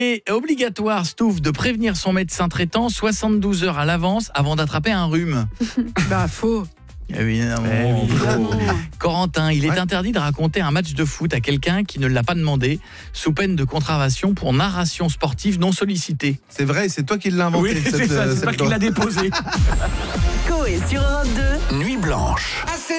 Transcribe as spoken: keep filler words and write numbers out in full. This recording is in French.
est obligatoire, Stouff, de prévenir son médecin traitant soixante-douze heures à l'avance avant d'attraper un rhume. Bah, faux. Évidemment. Évidemment. Corentin, il est Ouais. interdit de raconter un match de foot à quelqu'un qui ne l'a pas demandé, sous peine de contravention pour narration sportive non sollicitée. C'est vrai, c'est toi qui l'as inventé. Oui, cette- c'est ça, euh, c'est pas cette qu'il l'a déposé. Coé sur Europe deux. Nuit blanche.